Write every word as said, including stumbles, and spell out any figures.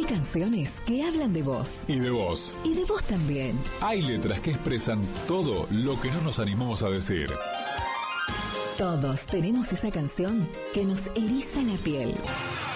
Hay canciones que hablan de vos. Y de vos. Y de vos también. Hay letras que expresan todo lo que no nos animamos a decir. Todos tenemos esa canción que nos eriza la piel.